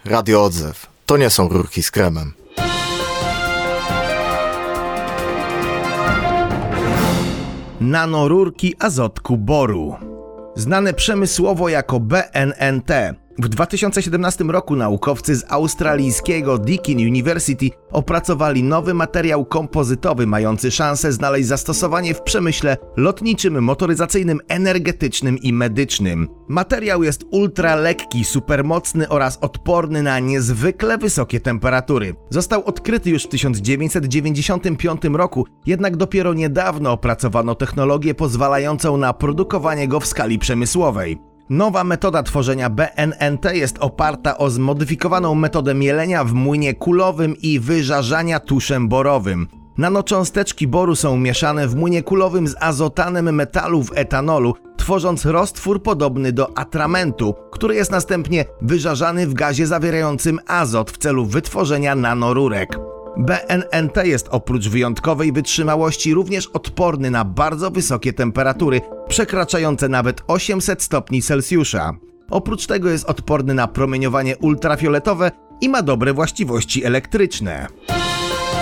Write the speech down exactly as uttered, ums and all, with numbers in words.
Radio Odzew. To nie są rurki z kremem. Nanorurki azotku boru. Znane przemysłowo jako B N N T. W dwa tysiące siedemnastym roku naukowcy z australijskiego Deakin University opracowali nowy materiał kompozytowy mający szansę znaleźć zastosowanie w przemyśle lotniczym, motoryzacyjnym, energetycznym i medycznym. Materiał jest ultralekki, supermocny oraz odporny na niezwykle wysokie temperatury. Został odkryty już w tysiąc dziewięćset dziewięćdziesiątym piątym roku, jednak dopiero niedawno opracowano technologię pozwalającą na produkowanie go w skali przemysłowej. Nowa metoda tworzenia B N N T jest oparta o zmodyfikowaną metodę mielenia w młynie kulowym i wyżarzania tuszem borowym. Nanocząsteczki boru są mieszane w młynie kulowym z azotanem metalu w etanolu, tworząc roztwór podobny do atramentu, który jest następnie wyżarzany w gazie zawierającym azot w celu wytworzenia nanorurek. B N N T jest oprócz wyjątkowej wytrzymałości również odporny na bardzo wysokie temperatury, przekraczające nawet osiemset stopni Celsjusza. Oprócz tego jest odporny na promieniowanie ultrafioletowe i ma dobre właściwości elektryczne.